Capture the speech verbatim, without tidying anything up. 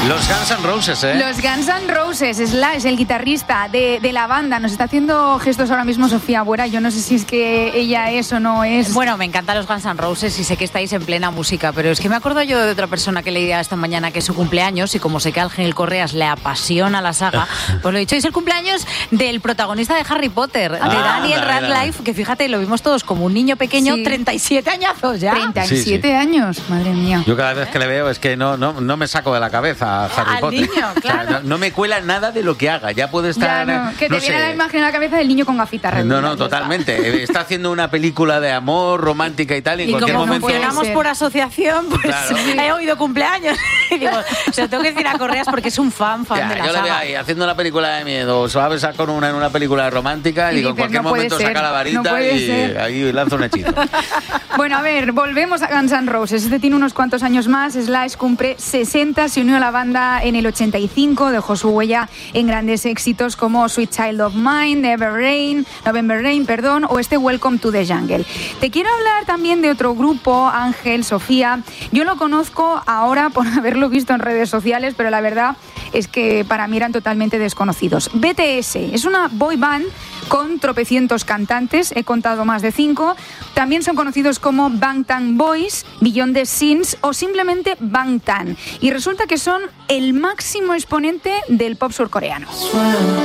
Los Guns N' Roses, ¿eh? Los Guns N' Roses, Slash, el guitarrista de, de la banda. Nos está haciendo gestos ahora mismo Sofía Buera. Yo no sé si es que ella es o no es. Bueno, me encantan los Guns N' Roses y sé que estáis en plena música, pero es que me acuerdo yo de otra persona que leía esta mañana que es su cumpleaños y como sé que a Ángel Correas le apasiona la saga, pues lo he dicho, es el cumpleaños del protagonista de Harry Potter, Ah, de Daniel mira, mira. Radcliffe, que fíjate, lo vimos todos como un niño pequeño, Sí. treinta y siete añazos ya. treinta y siete Sí, sí. años, madre mía. Yo cada vez que le veo es que no, no, no me saco de la cabeza a Harry Al Potter. niño, claro. O sea, no, no me cuela nada de lo que haga. Ya puede Ya, estar... no, que te no viene sé. la imagen a la cabeza del niño con gafitas. No, redondas, no, ya está. totalmente. Está haciendo una película de amor romántica y tal, y en Y cualquier como momento... puede funcionamos ser. por asociación, pues Claro. he oído cumpleaños. Y digo, se lo tengo que decir a Correas porque es un fan, fan Ya, de la yo le veo saga. ahí haciendo una película de miedo, se va a besar con una en una película romántica, y, Y digo, en dices, cualquier no puede momento ser, saca la no varita puede y ser. ahí lanza un hechizo. Bueno, a ver, volvemos a Guns N' Roses. Este tiene unos cuantos años más. Slash cumple sesenta, se unió a la banda en el ochenta y cinco, dejó su huella en grandes éxitos como Sweet Child of Mine, Never Rain, November Rain, perdón, o este Welcome to the Jungle. Te quiero hablar también de otro grupo, Ángel, Sofía. Yo lo conozco ahora por haberlo visto en redes sociales, pero la verdad es que para mí eran totalmente desconocidos. B T S es una boy band con tropecientos cantantes, he contado más de cinco. También son conocidos como Bangtan Boys, Beyond the Scenes o simplemente Bangtan. Y resulta que son el máximo exponente del pop surcoreano.